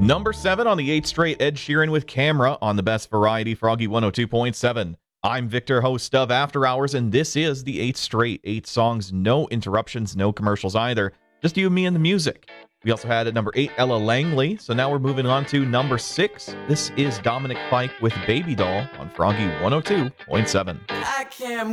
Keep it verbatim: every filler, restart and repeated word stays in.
Number seven on the eighth straight, Ed Sheeran with Camera on the Best Variety, Froggy one oh two point seven. I'm Victor, host of After Hours, and this is the eighth straight. Eight songs, no interruptions, no commercials either. Just you, me, and the music. We also had at number eight, Ella Langley. So now we're moving on to number six. This is Dominic Fike with Baby Doll on Froggy one oh two point seven. I can't